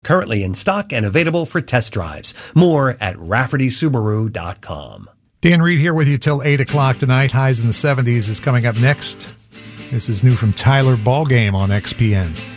currently in stock and available for test drives. More at RaffertySubaru.com. Dan Reed here with you till 8 o'clock tonight. Highs in the 70s is coming up next. This is new from Tyler Ballgame on XPN.